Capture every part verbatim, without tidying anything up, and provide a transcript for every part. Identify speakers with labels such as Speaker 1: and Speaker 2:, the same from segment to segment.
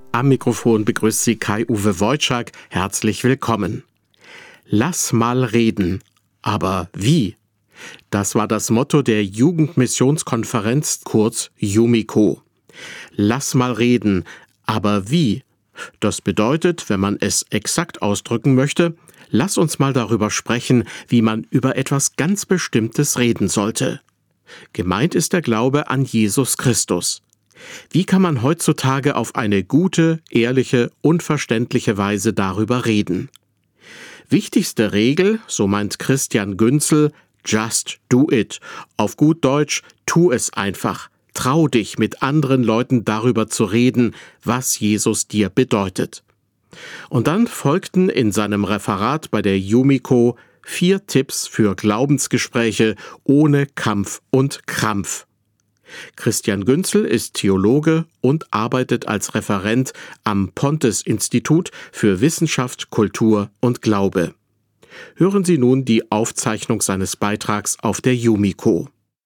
Speaker 1: Am Mikrofon begrüßt Sie Kai-Uwe Wojczak. Herzlich willkommen. Lass mal reden. Aber wie? Das war das Motto der Jugendmissionskonferenz, kurz Jumiko. Lass mal reden. Aber wie? Das bedeutet, wenn man es exakt ausdrücken möchte, lass uns mal darüber sprechen, wie man über etwas ganz Bestimmtes reden sollte. Gemeint ist der Glaube an Jesus Christus. Wie kann man heutzutage auf eine gute, ehrliche und verständliche Weise darüber reden? Wichtigste Regel, so meint Christian Günzel, just do it. Auf gut Deutsch, tu es einfach. Trau dich, mit anderen Leuten darüber zu reden, was Jesus dir bedeutet. Und dann folgten in seinem Referat bei der Jumiko vier Tipps für Glaubensgespräche ohne Kampf und Krampf. Christian Günzel ist Theologe und arbeitet als Referent am Pontes-Institut für Wissenschaft, Kultur und Glaube. Hören Sie nun die Aufzeichnung seines Beitrags auf der Jumiko.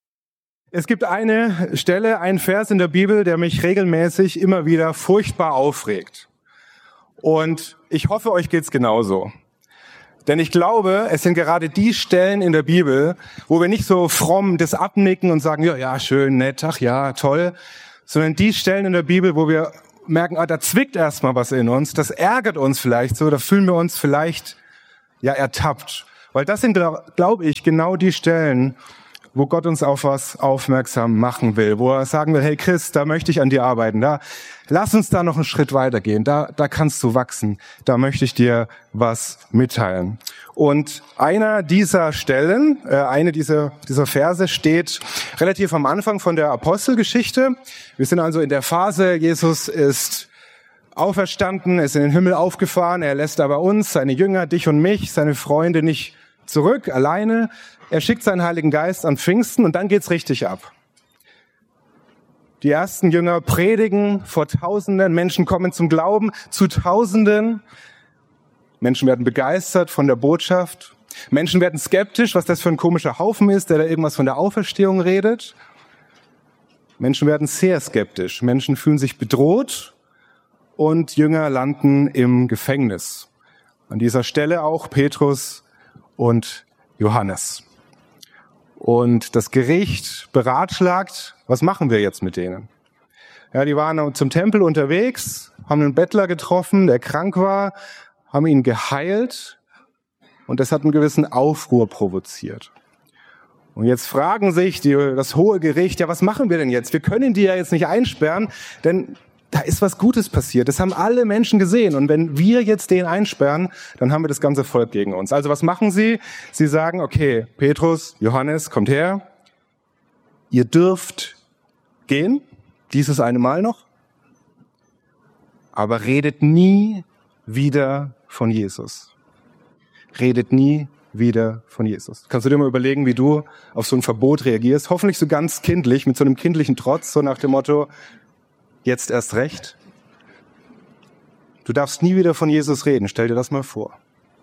Speaker 2: Es gibt eine Stelle, einen Vers in der Bibel, der mich regelmäßig immer wieder furchtbar aufregt. Und ich hoffe, euch geht's genauso. Denn ich glaube, es sind gerade die Stellen in der Bibel, wo wir nicht so fromm das abnicken und sagen, ja, ja, schön, nett, ach ja, toll, sondern die Stellen in der Bibel, wo wir merken, ah, da zwickt erstmal was in uns, das ärgert uns vielleicht so, da fühlen wir uns vielleicht, ja, ertappt. Weil das sind, glaube ich, genau die Stellen, wo Gott uns auf was aufmerksam machen will, wo er sagen will, hey Chris, da möchte ich an dir arbeiten, da lass uns da noch einen Schritt weitergehen, da da kannst du wachsen, da möchte ich dir was mitteilen. Und einer dieser Stellen, äh, eine dieser dieser Verse steht relativ am Anfang von der Apostelgeschichte. Wir sind also in der Phase, Jesus ist auferstanden, ist in den Himmel aufgefahren, er lässt aber uns, seine Jünger, dich und mich, seine Freunde nicht zurück, alleine. Er schickt seinen Heiligen Geist an Pfingsten und dann geht's richtig ab. Die ersten Jünger predigen vor Tausenden, Menschen kommen zum Glauben zu Tausenden. Menschen werden begeistert von der Botschaft. Menschen werden skeptisch, was das für ein komischer Haufen ist, der da irgendwas von der Auferstehung redet. Menschen werden sehr skeptisch. Menschen fühlen sich bedroht und Jünger landen im Gefängnis. An dieser Stelle auch Petrus und Johannes. Und das Gericht beratschlagt, was machen wir jetzt mit denen? Ja, die waren zum Tempel unterwegs, haben einen Bettler getroffen, der krank war, haben ihn geheilt und das hat einen gewissen Aufruhr provoziert. Und jetzt fragen sich die, das hohe Gericht, ja, was machen wir denn jetzt? Wir können die ja jetzt nicht einsperren, denn da ist was Gutes passiert. Das haben alle Menschen gesehen. Und wenn wir jetzt den einsperren, dann haben wir das ganze Volk gegen uns. Also was machen sie? Sie sagen, okay, Petrus, Johannes, kommt her. Ihr dürft gehen, dieses eine Mal noch. Aber redet nie wieder von Jesus. Redet nie wieder von Jesus. Kannst du dir mal überlegen, wie du auf so ein Verbot reagierst? Hoffentlich so ganz kindlich, mit so einem kindlichen Trotz, so nach dem Motto, jetzt erst recht. Du darfst nie wieder von Jesus reden. Stell dir das mal vor.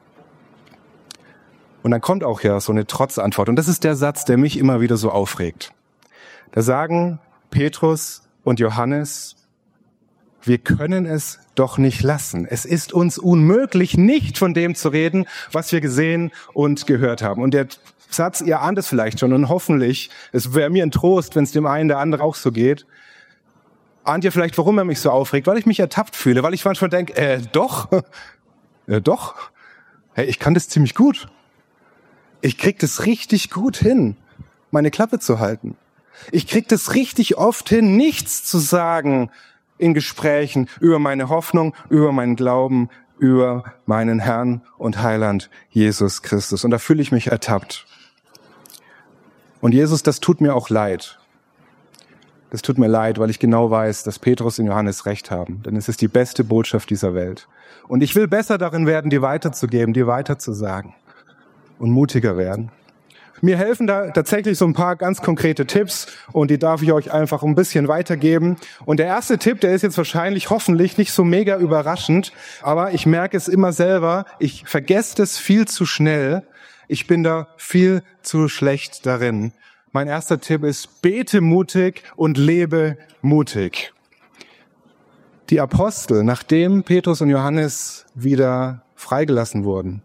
Speaker 2: Und dann kommt auch ja so eine Trotzantwort. Und das ist der Satz, der mich immer wieder so aufregt. Da sagen Petrus und Johannes, wir können es doch nicht lassen. Es ist uns unmöglich, nicht von dem zu reden, was wir gesehen und gehört haben. Und der Satz, ihr ahnt es vielleicht schon und hoffentlich, es wäre mir ein Trost, wenn es dem einen der andere auch so geht, ahnt ihr vielleicht, warum er mich so aufregt? Weil ich mich ertappt fühle, weil ich manchmal denke, äh, doch, äh, doch, hey, ich kann das ziemlich gut. Ich krieg das richtig gut hin, meine Klappe zu halten. Ich krieg das richtig oft hin, nichts zu sagen in Gesprächen über meine Hoffnung, über meinen Glauben, über meinen Herrn und Heiland Jesus Christus. Und da fühle ich mich ertappt. Und Jesus, das tut mir auch leid. Das tut mir leid, weil ich genau weiß, dass Petrus und Johannes recht haben. Denn es ist die beste Botschaft dieser Welt. Und ich will besser darin werden, die weiterzugeben, die weiterzusagen und mutiger werden. Mir helfen da tatsächlich so ein paar ganz konkrete Tipps und die darf ich euch einfach ein bisschen weitergeben. Und der erste Tipp, der ist jetzt wahrscheinlich hoffentlich nicht so mega überraschend, aber ich merke es immer selber, ich vergesse das viel zu schnell. Ich bin da viel zu schlecht darin. Mein erster Tipp ist, bete mutig und lebe mutig. Die Apostel, nachdem Petrus und Johannes wieder freigelassen wurden,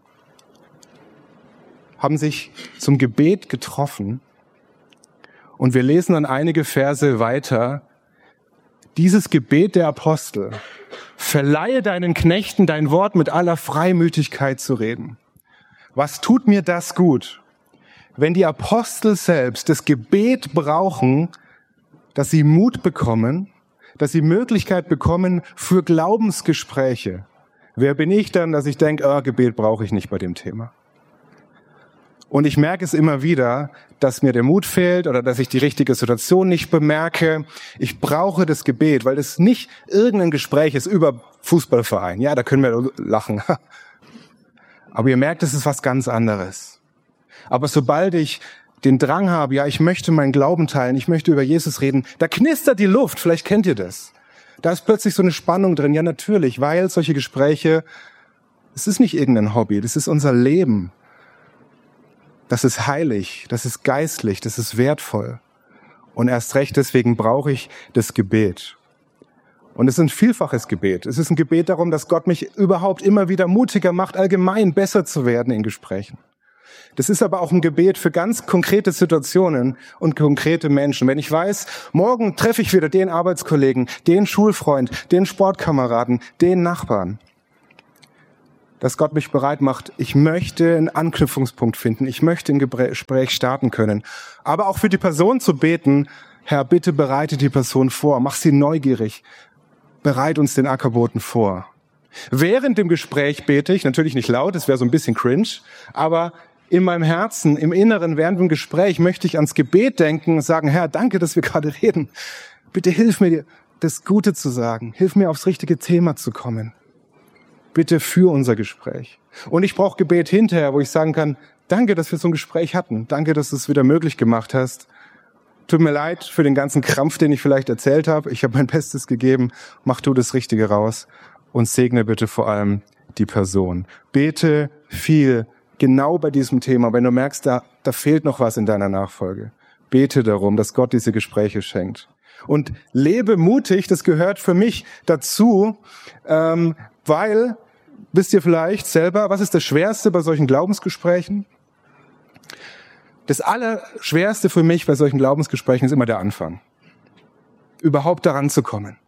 Speaker 2: haben sich zum Gebet getroffen. Und wir lesen dann einige Verse weiter. Dieses Gebet der Apostel: Verleihe deinen Knechten dein Wort mit aller Freimütigkeit zu reden. Was tut mir das gut? Wenn die Apostel selbst das Gebet brauchen, dass sie Mut bekommen, dass sie Möglichkeit bekommen für Glaubensgespräche. Wer bin ich dann, dass ich denke, oh, Gebet brauche ich nicht bei dem Thema? Und ich merke es immer wieder, dass mir der Mut fehlt oder dass ich die richtige Situation nicht bemerke. Ich brauche das Gebet, weil das nicht irgendein Gespräch ist über Fußballverein. Ja, da können wir lachen. Aber ihr merkt, es ist was ganz anderes. Aber sobald ich den Drang habe, ja, ich möchte meinen Glauben teilen, ich möchte über Jesus reden, da knistert die Luft, vielleicht kennt ihr das. Da ist plötzlich so eine Spannung drin. Ja, natürlich, weil solche Gespräche, es ist nicht irgendein Hobby, das ist unser Leben. Das ist heilig, das ist geistlich, das ist wertvoll. Und erst recht deswegen brauche ich das Gebet. Und es ist ein vielfaches Gebet. Es ist ein Gebet darum, dass Gott mich überhaupt immer wieder mutiger macht, allgemein besser zu werden in Gesprächen. Das ist aber auch ein Gebet für ganz konkrete Situationen und konkrete Menschen. Wenn ich weiß, morgen treffe ich wieder den Arbeitskollegen, den Schulfreund, den Sportkameraden, den Nachbarn, dass Gott mich bereit macht, ich möchte einen Anknüpfungspunkt finden, ich möchte ein Gespräch starten können. Aber auch für die Person zu beten: Herr, bitte bereite die Person vor, mach sie neugierig, bereit uns den Ackerboten vor. Während dem Gespräch bete ich, natürlich nicht laut, das wäre so ein bisschen cringe, aber in meinem Herzen, im Inneren, während dem Gespräch möchte ich ans Gebet denken und sagen: Herr, danke, dass wir gerade reden. Bitte hilf mir, das Gute zu sagen. Hilf mir, aufs richtige Thema zu kommen. Bitte für unser Gespräch. Und ich brauche Gebet hinterher, wo ich sagen kann: Danke, dass wir so ein Gespräch hatten. Danke, dass du es wieder möglich gemacht hast. Tut mir leid für den ganzen Krampf, den ich vielleicht erzählt habe. Ich habe mein Bestes gegeben. Mach du das Richtige raus und segne bitte vor allem die Person. Bete viel, genau bei diesem Thema. Wenn du merkst, da, da fehlt noch was in deiner Nachfolge, bete darum, dass Gott diese Gespräche schenkt. Und lebe mutig, das gehört für mich dazu, ähm, weil... Wisst ihr vielleicht selber, was ist das Schwerste bei solchen Glaubensgesprächen? Das Allerschwerste für mich bei solchen Glaubensgesprächen ist immer der Anfang. Überhaupt daran zu kommen.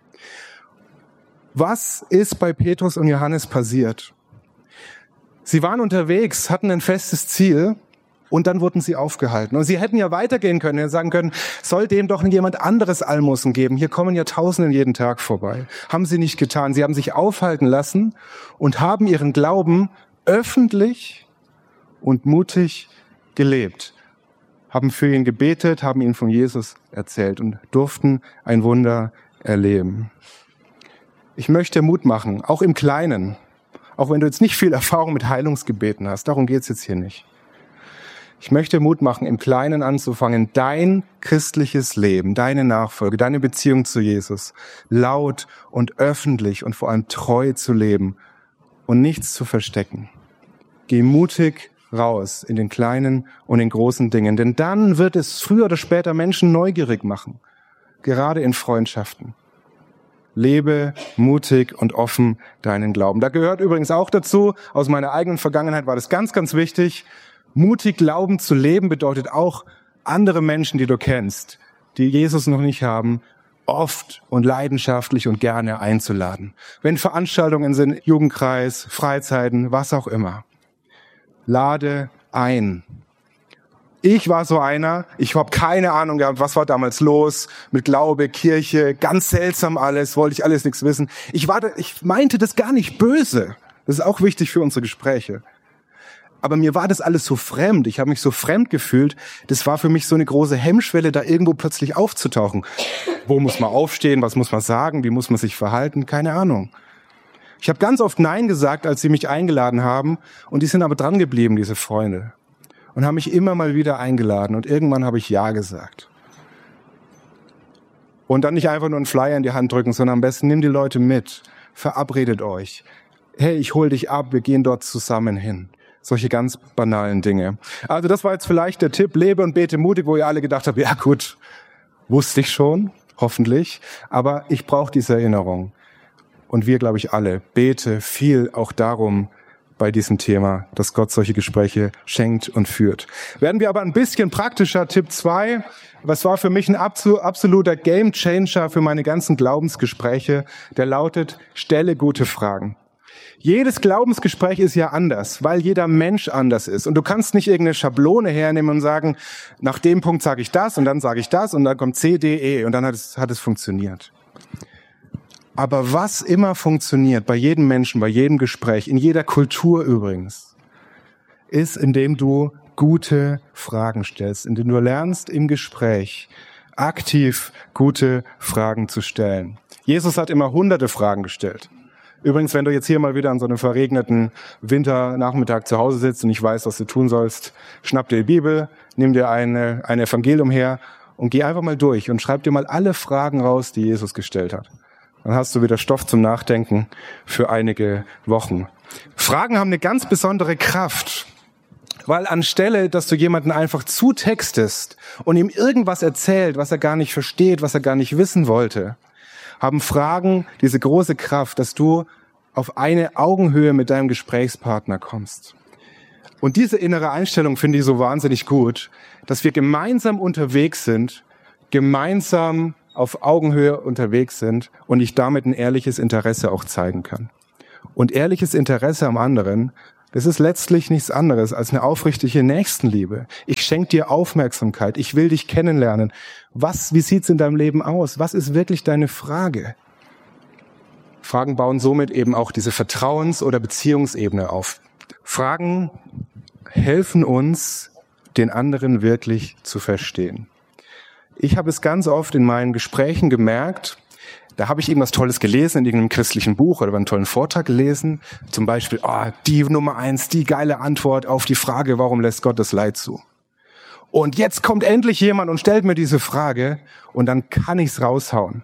Speaker 2: Was ist bei Petrus und Johannes passiert? Sie waren unterwegs, hatten ein festes Ziel und dann wurden sie aufgehalten. Und sie hätten ja weitergehen können und sagen können: Soll dem doch jemand anderes Almosen geben? Hier kommen ja Tausende jeden Tag vorbei. Haben sie nicht getan. Sie haben sich aufhalten lassen und haben ihren Glauben öffentlich und mutig gelebt. Haben für ihn gebetet, haben ihn von Jesus erzählt und durften ein Wunder erleben. Ich möchte Mut machen, auch im Kleinen. Auch wenn du jetzt nicht viel Erfahrung mit Heilungsgebeten hast. Darum geht's jetzt hier nicht. Ich möchte Mut machen, im Kleinen anzufangen, dein christliches Leben, deine Nachfolge, deine Beziehung zu Jesus laut und öffentlich und vor allem treu zu leben und nichts zu verstecken. Geh mutig raus in den kleinen und den großen Dingen, denn dann wird es früher oder später Menschen neugierig machen, gerade in Freundschaften. Lebe mutig und offen deinen Glauben. Da gehört übrigens auch dazu, aus meiner eigenen Vergangenheit war das ganz, ganz wichtig, mutig Glauben zu leben bedeutet auch, andere Menschen, die du kennst, die Jesus noch nicht haben, oft und leidenschaftlich und gerne einzuladen. Wenn Veranstaltungen sind, Jugendkreis, Freizeiten, was auch immer. Lade ein. Ich war so einer, ich habe keine Ahnung gehabt, was war damals los mit Glaube, Kirche, ganz seltsam alles, wollte ich alles nichts wissen. Ich war, da, ich meinte das gar nicht böse. Das ist auch wichtig für unsere Gespräche. Aber mir war das alles so fremd. Ich habe mich so fremd gefühlt. Das war für mich so eine große Hemmschwelle, da irgendwo plötzlich aufzutauchen. Wo muss man aufstehen? Was muss man sagen? Wie muss man sich verhalten? Keine Ahnung. Ich habe ganz oft Nein gesagt, als sie mich eingeladen haben. Und die sind aber dran geblieben, diese Freunde. Und haben mich immer mal wieder eingeladen. Und irgendwann habe ich Ja gesagt. Und dann nicht einfach nur einen Flyer in die Hand drücken, sondern am besten nimm die Leute mit. Verabredet euch. Hey, ich hol dich ab. Wir gehen dort zusammen hin. Solche ganz banalen Dinge. Also das war jetzt vielleicht der Tipp, lebe und bete mutig, wo ihr alle gedacht habt, ja gut, wusste ich schon. hoffentlich. Aber ich brauche diese Erinnerung. Und wir, glaube ich, alle. Bete viel auch darum, bei diesem Thema, dass Gott solche Gespräche schenkt und führt. Werden wir aber ein bisschen praktischer. Tipp zwei, was war für mich ein absoluter Gamechanger für meine ganzen Glaubensgespräche, der lautet, stelle gute Fragen. Jedes Glaubensgespräch ist ja anders, weil jeder Mensch anders ist. Und du kannst nicht irgendeine Schablone hernehmen und sagen, nach dem Punkt sage ich das und dann sage ich das und dann kommt C, D, E und dann hat es, hat es funktioniert. Aber was immer funktioniert, bei jedem Menschen, bei jedem Gespräch, in jeder Kultur übrigens, ist, indem du gute Fragen stellst, indem du lernst im Gespräch aktiv gute Fragen zu stellen. Jesus hat immer hunderte Fragen gestellt. Übrigens, wenn du jetzt hier mal wieder an so einem verregneten Winternachmittag zu Hause sitzt und nicht weißt, was du tun sollst, schnapp dir die Bibel, nimm dir eine, ein Evangelium her und geh einfach mal durch und schreib dir mal alle Fragen raus, die Jesus gestellt hat. Dann hast du wieder Stoff zum Nachdenken für einige Wochen. Fragen haben eine ganz besondere Kraft, weil anstelle, dass du jemanden einfach zutextest und ihm irgendwas erzählt, was er gar nicht versteht, was er gar nicht wissen wollte, haben Fragen diese große Kraft, dass du auf eine Augenhöhe mit deinem Gesprächspartner kommst. Und diese innere Einstellung finde ich so wahnsinnig gut, dass wir gemeinsam unterwegs sind, gemeinsam auf Augenhöhe unterwegs sind und ich damit ein ehrliches Interesse auch zeigen kann. Und ehrliches Interesse am anderen, das ist letztlich nichts anderes als eine aufrichtige Nächstenliebe. Ich schenke dir Aufmerksamkeit, ich will dich kennenlernen. Was, wie sieht's in deinem Leben aus? Was ist wirklich deine Frage? Fragen bauen somit eben auch diese Vertrauens- oder Beziehungsebene auf. Fragen helfen uns, den anderen wirklich zu verstehen. Ich habe es ganz oft in meinen Gesprächen gemerkt, da habe ich irgendwas Tolles gelesen in irgendeinem christlichen Buch oder einen tollen Vortrag gelesen. Zum Beispiel, oh, die Nummer eins, die geile Antwort auf die Frage, warum lässt Gott das Leid zu? Und jetzt kommt endlich jemand und stellt mir diese Frage und dann kann ich es raushauen.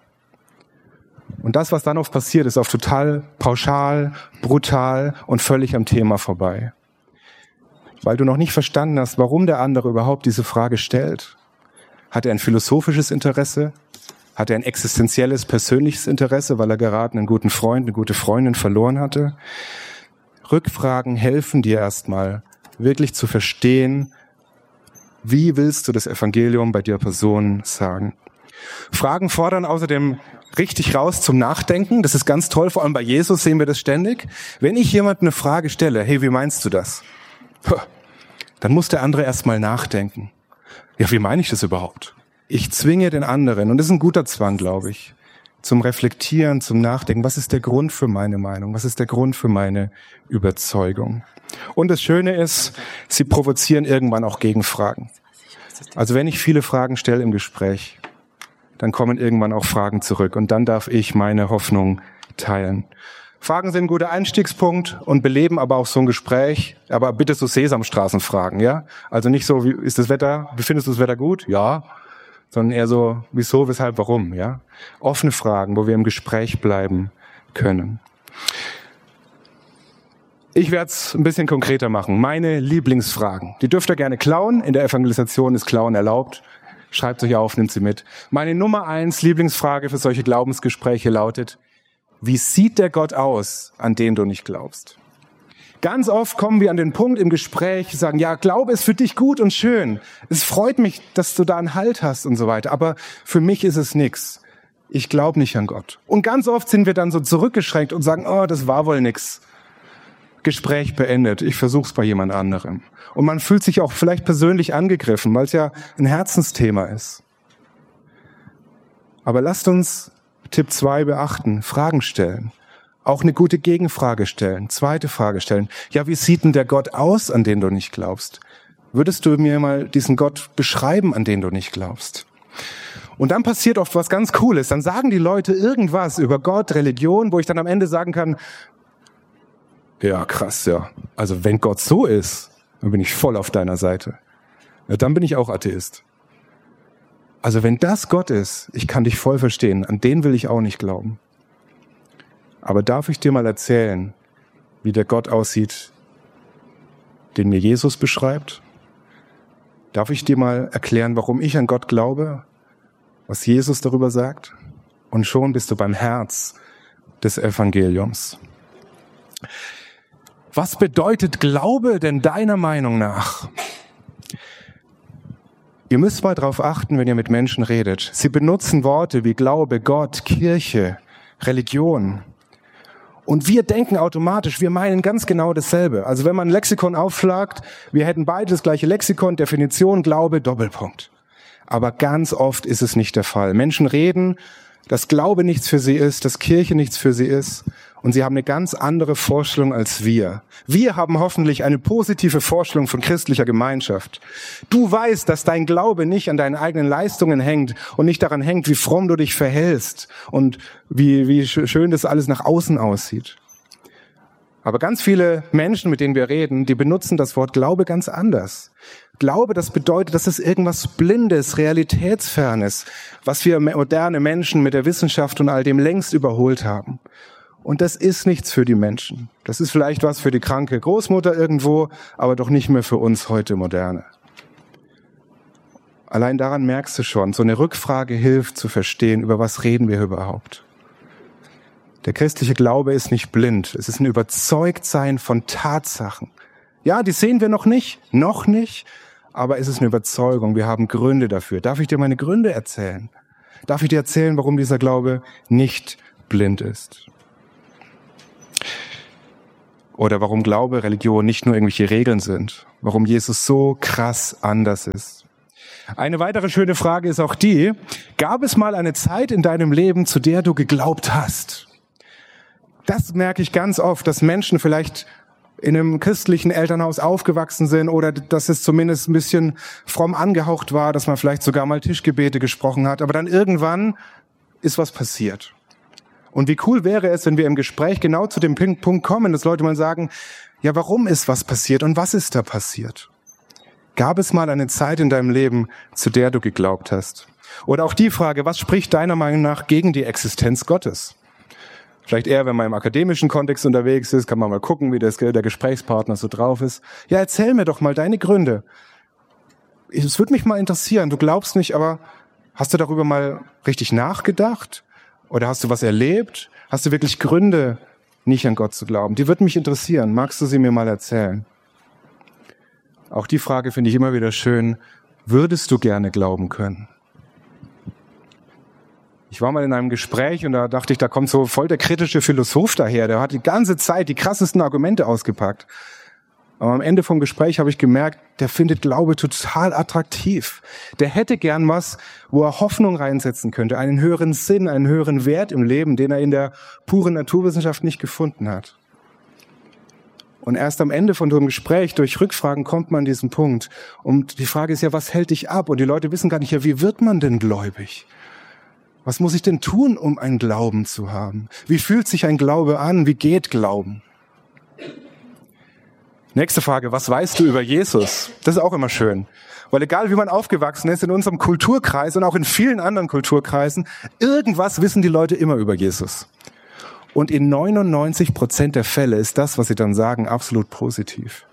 Speaker 2: Und das, was dann oft passiert, ist oft total pauschal, brutal und völlig am Thema vorbei. Weil du noch nicht verstanden hast, warum der andere überhaupt diese Frage stellt. Hat er ein philosophisches Interesse? Hat er ein existenzielles, persönliches Interesse, weil er gerade einen guten Freund, eine gute Freundin verloren hatte? Rückfragen helfen dir erstmal, wirklich zu verstehen, wie willst du das Evangelium bei der Person sagen. Fragen fordern außerdem richtig raus zum Nachdenken. Das ist ganz toll, vor allem bei Jesus sehen wir das ständig. Wenn ich jemandem eine Frage stelle, hey, wie meinst du das? Dann muss der andere erstmal nachdenken. Ja, wie meine ich das überhaupt? Ich zwinge den anderen, und das ist ein guter Zwang, glaube ich, zum Reflektieren, zum Nachdenken. Was ist der Grund für meine Meinung? Was ist der Grund für meine Überzeugung? Und das Schöne ist, sie provozieren irgendwann auch Gegenfragen. Also wenn ich viele Fragen stelle im Gespräch, dann kommen irgendwann auch Fragen zurück. Und dann darf ich meine Hoffnung teilen. Fragen sind ein guter Einstiegspunkt und beleben aber auch so ein Gespräch. Aber bitte so Sesamstraßenfragen, ja? Also nicht so, wie ist das Wetter? Befindest du das Wetter gut? Ja. Sondern eher so, wieso, weshalb, warum, ja? Offene Fragen, wo wir im Gespräch bleiben können. Ich werde es ein bisschen konkreter machen. Meine Lieblingsfragen. Die dürft ihr gerne klauen. In der Evangelisation ist Klauen erlaubt. Schreibt euch auf, nimmt sie mit. Meine Nummer eins Lieblingsfrage für solche Glaubensgespräche lautet: Wie sieht der Gott aus, an den du nicht glaubst? Ganz oft kommen wir an den Punkt im Gespräch, sagen, ja, Glaube ist für dich gut und schön. Es freut mich, dass du da einen Halt hast und so weiter. Aber für mich ist es nix. Ich glaube nicht an Gott. Und ganz oft sind wir dann so zurückgeschränkt und sagen, oh, das war wohl nix. Gespräch beendet. Ich versuch's bei jemand anderem. Und man fühlt sich auch vielleicht persönlich angegriffen, weil es ja ein Herzensthema ist. Aber lasst uns Tipp zwei beachten, Fragen stellen. Auch eine gute Gegenfrage stellen. Zweite Frage stellen. Ja, wie sieht denn der Gott aus, an den du nicht glaubst? Würdest du mir mal diesen Gott beschreiben, an den du nicht glaubst? Und dann passiert oft was ganz Cooles. Dann sagen die Leute irgendwas über Gott, Religion, wo ich dann am Ende sagen kann, ja, krass, ja. Also wenn Gott so ist, dann bin ich voll auf deiner Seite. Ja, dann bin ich auch Atheist. Also wenn das Gott ist, ich kann dich voll verstehen. An den will ich auch nicht glauben. Aber darf ich dir mal erzählen, wie der Gott aussieht, den mir Jesus beschreibt? Darf ich dir mal erklären, warum ich an Gott glaube? was Jesus darüber sagt, und schon bist du beim Herz des Evangeliums. Was bedeutet Glaube denn deiner Meinung nach? Ihr müsst mal drauf achten, wenn ihr mit Menschen redet. Sie benutzen Worte wie Glaube, Gott, Kirche, Religion. Und wir denken automatisch, wir meinen ganz genau dasselbe. Also wenn man ein Lexikon aufschlagt, wir hätten beide das gleiche Lexikon, Definition, Glaube, Doppelpunkt. Aber ganz oft ist es nicht der Fall. Menschen reden, dass Glaube nichts für sie ist, dass Kirche nichts für sie ist. Und sie haben eine ganz andere Vorstellung als wir. Wir haben hoffentlich eine positive Vorstellung von christlicher Gemeinschaft. Du weißt, dass dein Glaube nicht an deinen eigenen Leistungen hängt und nicht daran hängt, wie fromm du dich verhältst und wie, wie schön das alles nach außen aussieht. Aber ganz viele Menschen, mit denen wir reden, die benutzen das Wort Glaube ganz anders. Glaube, das bedeutet, dass es irgendwas Blindes, Realitätsfernes, was wir moderne Menschen mit der Wissenschaft und all dem längst überholt haben. Und das ist nichts für die Menschen. Das ist vielleicht was für die kranke Großmutter irgendwo, aber doch nicht mehr für uns heute Moderne. Allein daran merkst du schon, so eine Rückfrage hilft zu verstehen, über was reden wir überhaupt. Der christliche Glaube ist nicht blind. Es ist ein Überzeugtsein von Tatsachen. Ja, die sehen wir noch nicht, noch nicht, aber es ist eine Überzeugung. Wir haben Gründe dafür. Darf ich dir meine Gründe erzählen? Darf ich dir erzählen, warum dieser Glaube nicht blind ist? Oder warum Glaube, Religion nicht nur irgendwelche Regeln sind. Warum Jesus so krass anders ist. Eine weitere schöne Frage ist auch die, gab es mal eine Zeit in deinem Leben, zu der du geglaubt hast? Das merke ich ganz oft, dass Menschen vielleicht in einem christlichen Elternhaus aufgewachsen sind oder dass es zumindest ein bisschen fromm angehaucht war, dass man vielleicht sogar mal Tischgebete gesprochen hat. Aber dann irgendwann ist was passiert. Und wie cool wäre es, wenn wir im Gespräch genau zu dem Punkt kommen, dass Leute mal sagen, ja, warum ist was passiert und was ist da passiert? Gab es mal eine Zeit in deinem Leben, zu der du geglaubt hast? Oder auch die Frage, was spricht deiner Meinung nach gegen die Existenz Gottes? Vielleicht eher, wenn man im akademischen Kontext unterwegs ist, kann man mal gucken, wie das, der Gesprächspartner so drauf ist. Ja, erzähl mir doch mal deine Gründe. Es würde mich mal interessieren, du glaubst nicht, aber hast du darüber mal richtig nachgedacht? Oder hast du was erlebt? Hast du wirklich Gründe, nicht an Gott zu glauben? Die würden mich interessieren. Magst du sie mir mal erzählen? Auch die Frage finde ich immer wieder schön. Würdest du gerne glauben können? Ich war mal in einem Gespräch und da dachte ich, da kommt so voll der kritische Philosoph daher. Der hat die ganze Zeit die krassesten Argumente ausgepackt. Aber am Ende vom Gespräch habe ich gemerkt, der findet Glaube total attraktiv. Der hätte gern was, wo er Hoffnung reinsetzen könnte, einen höheren Sinn, einen höheren Wert im Leben, den er in der puren Naturwissenschaft nicht gefunden hat. Und erst am Ende von so einem Gespräch, durch Rückfragen, kommt man an diesen Punkt. Und die Frage ist ja, was hält dich ab? Und die Leute wissen gar nicht, ja, wie wird man denn gläubig? Was muss ich denn tun, um einen Glauben zu haben? Wie fühlt sich ein Glaube an? Wie geht Glauben? Nächste Frage, was weißt du über Jesus? Das ist auch immer schön. Weil egal wie man aufgewachsen ist, in unserem Kulturkreis und auch in vielen anderen Kulturkreisen, irgendwas wissen die Leute immer über Jesus. Und in neunundneunzig Prozent der Fälle ist das, was sie dann sagen, absolut positiv.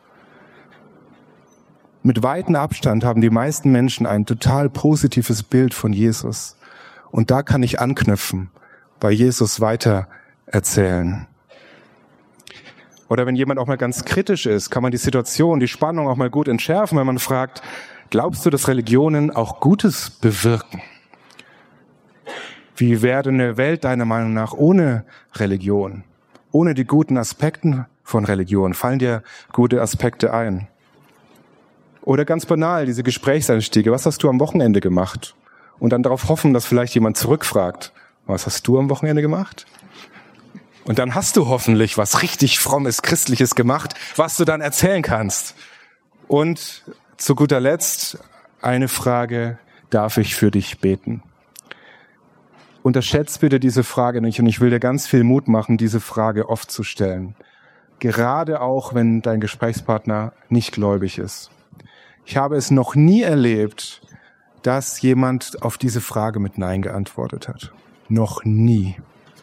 Speaker 2: Mit weitem Abstand haben die meisten Menschen ein total positives Bild von Jesus. Und da kann ich anknüpfen, bei Jesus weiter erzählen. Oder wenn jemand auch mal ganz kritisch ist, kann man die Situation, die Spannung auch mal gut entschärfen, wenn man fragt, glaubst du, dass Religionen auch Gutes bewirken? Wie wäre eine Welt deiner Meinung nach ohne Religion? Ohne die guten Aspekte von Religion? Fallen dir gute Aspekte ein? Oder ganz banal, diese Gesprächseinstiege. Was hast du am Wochenende gemacht? Und dann darauf hoffen, dass vielleicht jemand zurückfragt. Was hast du am Wochenende gemacht? Und dann hast du hoffentlich was richtig Frommes, Christliches gemacht, was du dann erzählen kannst. Und zu guter Letzt eine Frage, darf ich für dich beten? Unterschätzt bitte diese Frage nicht und ich will dir ganz viel Mut machen, diese Frage oft zu stellen. Gerade auch, wenn dein Gesprächspartner nicht gläubig ist. Ich habe es noch nie erlebt, dass jemand auf diese Frage mit Nein geantwortet hat. Noch nie.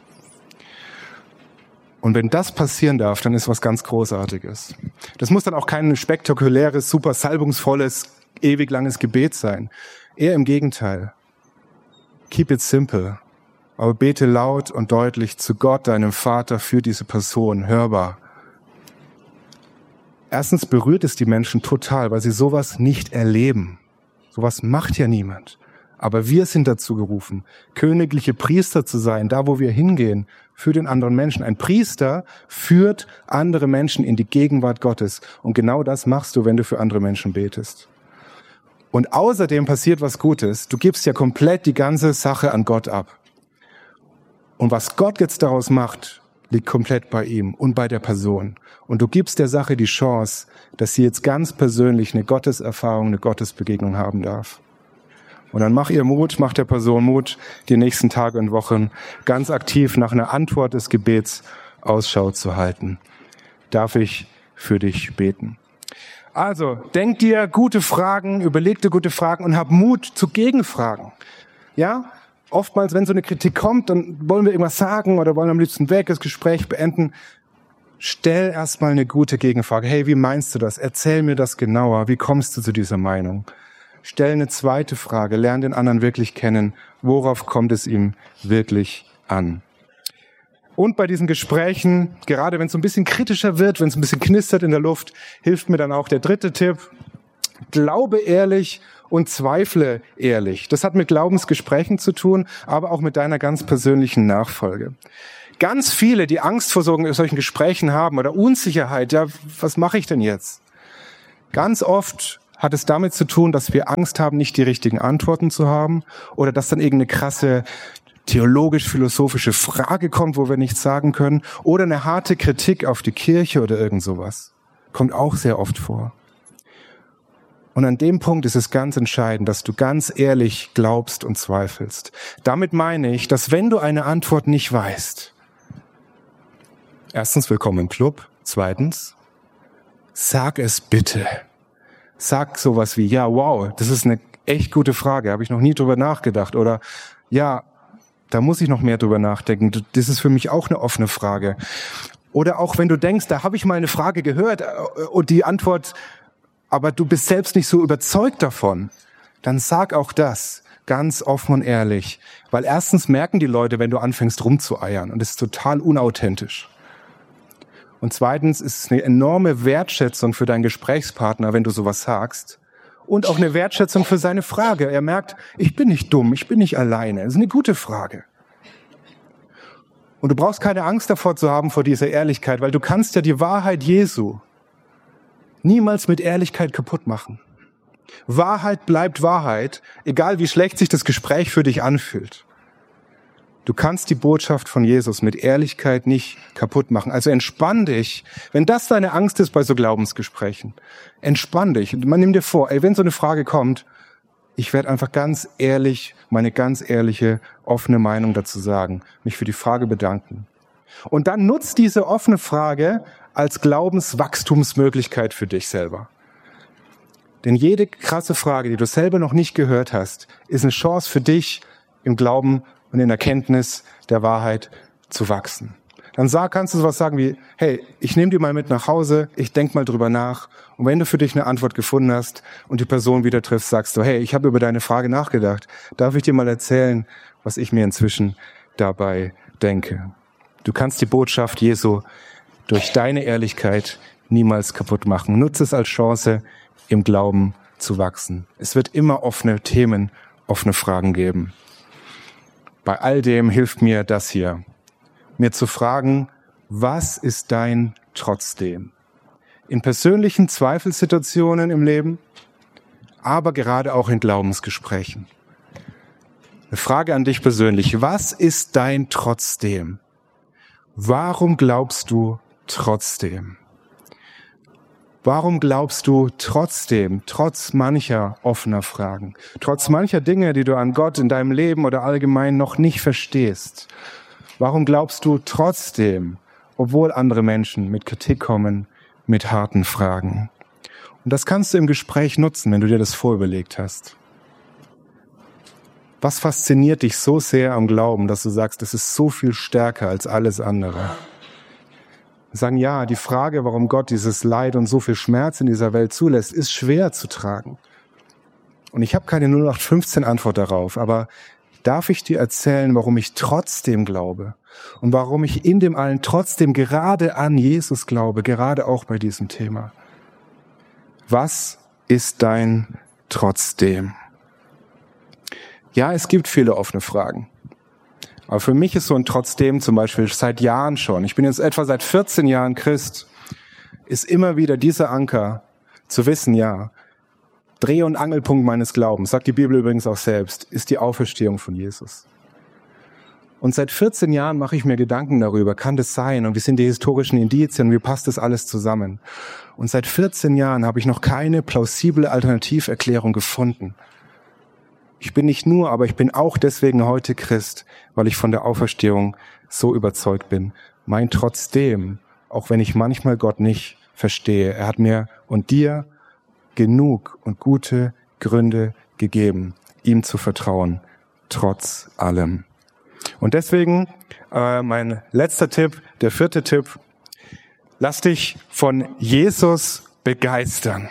Speaker 2: Und wenn das passieren darf, dann ist was ganz Großartiges. Das muss dann auch kein spektakuläres, super salbungsvolles, ewig langes Gebet sein. Eher im Gegenteil. keep it simple. Aber bete laut und deutlich zu Gott, deinem Vater, für diese Person, hörbar. Erstens berührt es die Menschen total, weil sie sowas nicht erleben. Sowas macht ja niemand. Aber wir sind dazu gerufen, königliche Priester zu sein, da wo wir hingehen, für den anderen Menschen. Ein Priester führt andere Menschen in die Gegenwart Gottes. Und genau das machst du, wenn du für andere Menschen betest. Und außerdem passiert was Gutes. Du gibst ja komplett die ganze Sache an Gott ab. Und was Gott jetzt daraus macht, liegt komplett bei ihm und bei der Person. Und du gibst der Sache die Chance, dass sie jetzt ganz persönlich eine Gotteserfahrung, eine Gottesbegegnung haben darf. Und dann mach ihr Mut, mach der Person Mut, die nächsten Tage und Wochen ganz aktiv nach einer Antwort des Gebets Ausschau zu halten. Darf ich für dich beten? Also, denk dir gute Fragen, überleg dir gute Fragen und hab Mut zu Gegenfragen. Ja? Oftmals, wenn so eine Kritik kommt, dann wollen wir irgendwas sagen oder wollen am liebsten weg, das Gespräch beenden. Stell erstmal eine gute Gegenfrage. Hey, wie meinst du das? Erzähl mir das genauer. Wie kommst du zu dieser Meinung? Stell eine zweite Frage. Lern den anderen wirklich kennen. Worauf kommt es ihm wirklich an? Und bei diesen Gesprächen, gerade wenn es so ein bisschen kritischer wird, wenn es ein bisschen knistert in der Luft, hilft mir dann auch der dritte Tipp. Glaube ehrlich und zweifle ehrlich. Das hat mit Glaubensgesprächen zu tun, aber auch mit deiner ganz persönlichen Nachfolge. Ganz viele, die Angst vor solchen Gesprächen haben oder Unsicherheit, ja, was mache ich denn jetzt? Ganz oft hat es damit zu tun, dass wir Angst haben, nicht die richtigen Antworten zu haben oder dass dann irgendeine krasse theologisch-philosophische Frage kommt, wo wir nichts sagen können oder eine harte Kritik auf die Kirche oder irgend sowas. Kommt auch sehr oft vor. Und an dem Punkt ist es ganz entscheidend, dass du ganz ehrlich glaubst und zweifelst. Damit meine ich, dass wenn du eine Antwort nicht weißt, erstens, willkommen im Club. Zweitens, sag es bitte. Sag sowas wie, ja, wow, das ist eine echt gute Frage, habe ich noch nie drüber nachgedacht. Oder, ja, da muss ich noch mehr drüber nachdenken. Das ist für mich auch eine offene Frage. Oder auch wenn du denkst, da habe ich mal eine Frage gehört und die Antwort, aber du bist selbst nicht so überzeugt davon, dann sag auch das ganz offen und ehrlich. Weil erstens merken die Leute, wenn du anfängst rumzueiern und das ist total unauthentisch. Und zweitens ist es eine enorme Wertschätzung für deinen Gesprächspartner, wenn du sowas sagst. Und auch eine Wertschätzung für seine Frage. Er merkt, ich bin nicht dumm, ich bin nicht alleine. Das ist eine gute Frage. Und du brauchst keine Angst davor zu haben, vor dieser Ehrlichkeit, weil du kannst ja die Wahrheit Jesu niemals mit Ehrlichkeit kaputt machen. Wahrheit bleibt Wahrheit, egal wie schlecht sich das Gespräch für dich anfühlt. Du kannst die Botschaft von Jesus mit Ehrlichkeit nicht kaputt machen. Also entspann dich. Wenn das deine Angst ist bei so Glaubensgesprächen, entspann dich. Man nimmt dir vor, ey, wenn so eine Frage kommt, ich werde einfach ganz ehrlich, meine ganz ehrliche, offene Meinung dazu sagen, mich für die Frage bedanken. Und dann nutzt diese offene Frage als Glaubenswachstumsmöglichkeit für dich selber. Denn jede krasse Frage, die du selber noch nicht gehört hast, ist eine Chance für dich, im Glauben und in Erkenntnis der Wahrheit zu wachsen. Dann sag, kannst du sowas sagen wie, hey, ich nehme die mal mit nach Hause, ich denk mal drüber nach. Und wenn du für dich eine Antwort gefunden hast und die Person wieder triffst, sagst du, hey, ich habe über deine Frage nachgedacht. Darf ich dir mal erzählen, was ich mir inzwischen dabei denke? Du kannst die Botschaft Jesu durch deine Ehrlichkeit niemals kaputt machen. Nutze es als Chance, im Glauben zu wachsen. Es wird immer offene Themen, offene Fragen geben. Bei all dem hilft mir das hier, mir zu fragen, was ist dein Trotzdem? In persönlichen Zweifelsituationen im Leben, aber gerade auch in Glaubensgesprächen. Eine Frage an dich persönlich, was ist dein Trotzdem? Warum glaubst du trotzdem? Warum glaubst du trotzdem, trotz mancher offener Fragen, trotz mancher Dinge, die du an Gott in deinem Leben oder allgemein noch nicht verstehst? Warum glaubst du trotzdem, obwohl andere Menschen mit Kritik kommen, mit harten Fragen? Und das kannst du im Gespräch nutzen, wenn du dir das vorüberlegt hast. Was fasziniert dich so sehr am Glauben, dass du sagst, das ist so viel stärker als alles andere? Sagen, ja, die Frage, warum Gott dieses Leid und so viel Schmerz in dieser Welt zulässt, ist schwer zu tragen. Und ich habe keine null acht fünfzehn Antwort darauf, aber darf ich dir erzählen, warum ich trotzdem glaube und warum ich in dem allen trotzdem gerade an Jesus glaube, gerade auch bei diesem Thema. Was ist dein Trotzdem? Ja, es gibt viele offene Fragen. Aber für mich ist so ein Trotzdem zum Beispiel seit Jahren schon, ich bin jetzt etwa seit vierzehn Jahren Christ, ist immer wieder dieser Anker zu wissen, ja, Dreh- und Angelpunkt meines Glaubens, sagt die Bibel übrigens auch selbst, ist die Auferstehung von Jesus. Und seit vierzehn Jahren mache ich mir Gedanken darüber, kann das sein? Und wie sind die historischen Indizien? Wie passt das alles zusammen? Und seit vierzehn Jahren habe ich noch keine plausible Alternativerklärung gefunden. Ich bin nicht nur, aber ich bin auch deswegen heute Christ, weil ich von der Auferstehung so überzeugt bin. Mein Trotzdem, auch wenn ich manchmal Gott nicht verstehe, er hat mir und dir genug und gute Gründe gegeben, ihm zu vertrauen, trotz allem. Und deswegen äh, mein letzter Tipp, der vierte Tipp, lass dich von Jesus begeistern.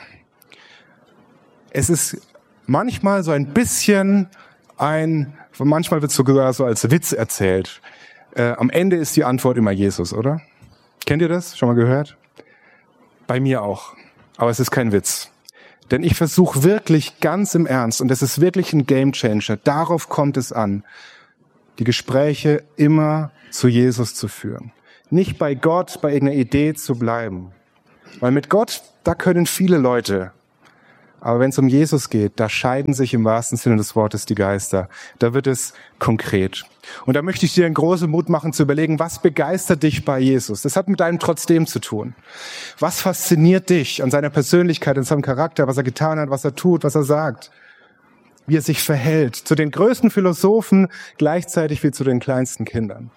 Speaker 2: Es ist manchmal so ein bisschen ein, manchmal wird es sogar so als Witz erzählt. Äh, am Ende ist die Antwort immer Jesus, oder? Kennt ihr das? Schon mal gehört? Bei mir auch. Aber es ist kein Witz. Denn ich versuche wirklich ganz im Ernst, und das ist wirklich ein Gamechanger, darauf kommt es an, die Gespräche immer zu Jesus zu führen. Nicht bei Gott, bei irgendeiner Idee zu bleiben. Weil mit Gott, da können viele Leute. Aber wenn es um Jesus geht, da scheiden sich im wahrsten Sinne des Wortes die Geister. Da wird es konkret. Und da möchte ich dir einen großen Mut machen zu überlegen, was begeistert dich bei Jesus? Das hat mit deinem Trotzdem zu tun. Was fasziniert dich an seiner Persönlichkeit, an seinem Charakter, was er getan hat, was er tut, was er sagt? Wie er sich verhält. Zu den größten Philosophen gleichzeitig wie zu den kleinsten Kindern.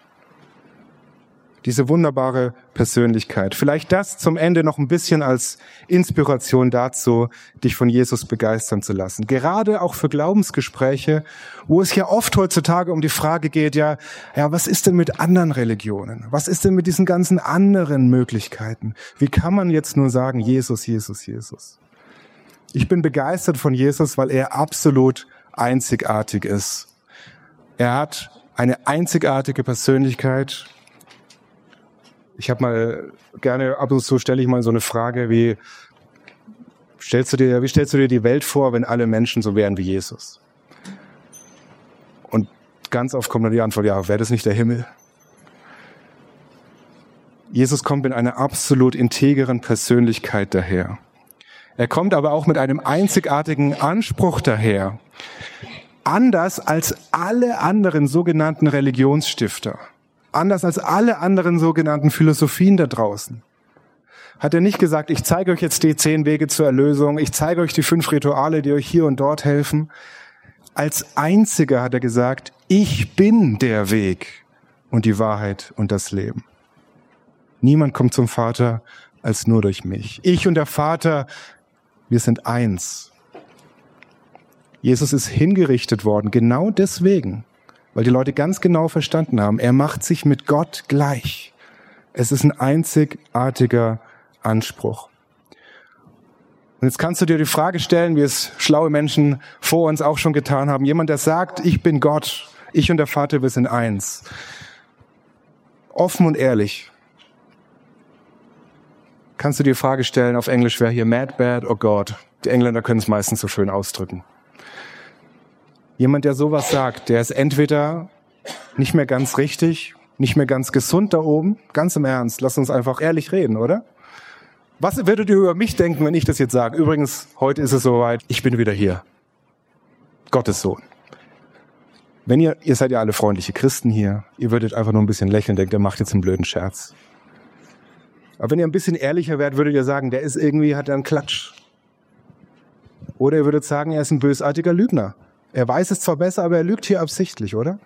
Speaker 2: Diese wunderbare Persönlichkeit. Vielleicht das zum Ende noch ein bisschen als Inspiration dazu, dich von Jesus begeistern zu lassen. Gerade auch für Glaubensgespräche, wo es ja oft heutzutage um die Frage geht, ja, ja, was ist denn mit anderen Religionen? Was ist denn mit diesen ganzen anderen Möglichkeiten? Wie kann man jetzt nur sagen, Jesus, Jesus, Jesus? Ich bin begeistert von Jesus, weil er absolut einzigartig ist. Er hat eine einzigartige Persönlichkeit. Ich habe mal gerne, ab und zu stelle ich mal so eine Frage wie, stellst du dir, wie stellst du dir die Welt vor, wenn alle Menschen so wären wie Jesus? Und ganz oft kommt dann die Antwort, ja, wäre das nicht der Himmel? Jesus kommt mit einer absolut integeren Persönlichkeit daher. Er kommt aber auch mit einem einzigartigen Anspruch daher. Anders als alle anderen sogenannten Religionsstifter. Anders als alle anderen sogenannten Philosophien da draußen. Hat er nicht gesagt, ich zeige euch jetzt die zehn Wege zur Erlösung, ich zeige euch die fünf Rituale, die euch hier und dort helfen. Als einziger hat er gesagt, ich bin der Weg und die Wahrheit und das Leben. Niemand kommt zum Vater als nur durch mich. Ich und der Vater, wir sind eins. Jesus ist hingerichtet worden, genau deswegen. Weil die Leute ganz genau verstanden haben, er macht sich mit Gott gleich. Es ist ein einzigartiger Anspruch. Und jetzt kannst du dir die Frage stellen, wie es schlaue Menschen vor uns auch schon getan haben. Jemand, der sagt, ich bin Gott, ich und der Vater, wir sind eins. Offen und ehrlich. Kannst du dir die Frage stellen, auf Englisch wäre hier mad, bad or God. Die Engländer können es meistens so schön ausdrücken. Jemand, der sowas sagt, der ist entweder nicht mehr ganz richtig, nicht mehr ganz gesund da oben, ganz im Ernst, lass uns einfach ehrlich reden, oder? Was würdet ihr über mich denken, wenn ich das jetzt sage? Übrigens, heute ist es soweit, ich bin wieder hier. Gottes Sohn. Wenn ihr, ihr seid ja alle freundliche Christen hier, ihr würdet einfach nur ein bisschen lächeln, denkt, der macht jetzt einen blöden Scherz. Aber wenn ihr ein bisschen ehrlicher wärt, würdet ihr sagen, der ist irgendwie, hat er einen Klatsch. Oder ihr würdet sagen, er ist ein bösartiger Lügner. Er weiß es zwar besser, aber er lügt hier absichtlich, oder?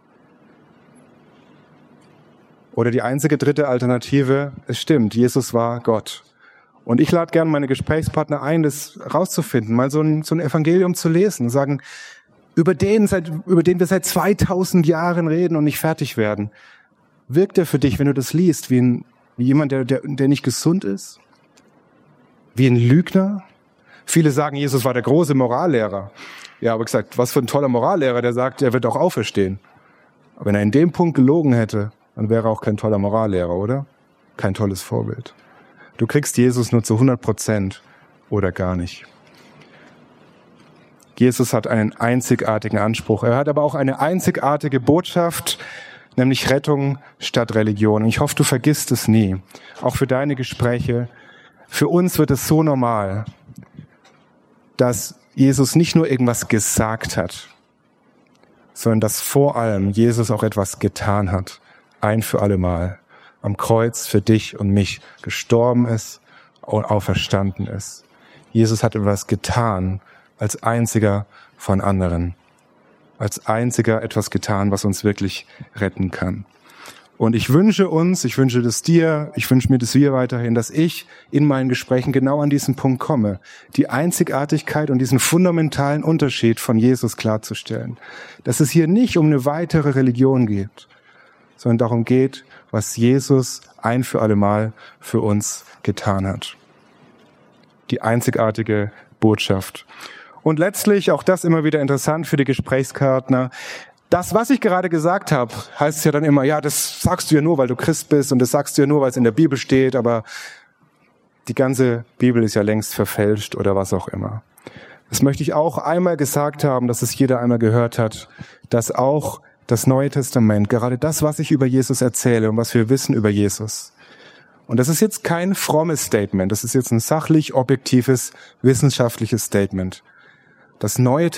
Speaker 2: Oder die einzige dritte Alternative, es stimmt, Jesus war Gott. Und ich lade gerne meine Gesprächspartner ein, das rauszufinden, mal so ein, so ein Evangelium zu lesen und sagen, über den, seit, über den wir seit zweitausend Jahren reden und nicht fertig werden. Wirkt er für dich, wenn du das liest, wie, ein, wie jemand, der, der, der nicht gesund ist? Wie ein Lügner? Viele sagen, Jesus war der große Morallehrer. Ja, aber gesagt, was für ein toller Morallehrer, der sagt, er wird auch auferstehen. Aber wenn er in dem Punkt gelogen hätte, dann wäre er auch kein toller Morallehrer, oder? Kein tolles Vorbild. Du kriegst Jesus nur zu hundert Prozent oder gar nicht. Jesus hat einen einzigartigen Anspruch. Er hat aber auch eine einzigartige Botschaft, nämlich Rettung statt Religion. Ich hoffe, du vergisst es nie. Auch für deine Gespräche. Für uns wird es so normal, dass Jesus nicht nur irgendwas gesagt hat, sondern dass vor allem Jesus auch etwas getan hat. Ein für alle Mal. Am Kreuz für dich und mich gestorben ist und auferstanden ist. Jesus hat etwas getan, als einziger von anderen. Als einziger etwas getan, was uns wirklich retten kann. Und ich wünsche uns, ich wünsche das dir, ich wünsche mir das wir weiterhin, dass ich in meinen Gesprächen genau an diesen Punkt komme, die Einzigartigkeit und diesen fundamentalen Unterschied von Jesus klarzustellen. Dass es hier nicht um eine weitere Religion geht, sondern darum geht, was Jesus ein für alle Mal für uns getan hat. Die einzigartige Botschaft. Und letztlich, auch das immer wieder interessant für die Gesprächspartner, das, was ich gerade gesagt habe, heißt ja dann immer, ja, das sagst du ja nur, weil du Christ bist und das sagst du ja nur, weil es in der Bibel steht, aber die ganze Bibel ist ja längst verfälscht oder was auch immer. Das möchte ich auch einmal gesagt haben, dass es jeder einmal gehört hat, dass auch das Neue Testament, gerade das, was ich über Jesus erzähle und was wir wissen über Jesus, und das ist jetzt kein frommes Statement, das ist jetzt ein sachlich, objektives, wissenschaftliches Statement. Das Neue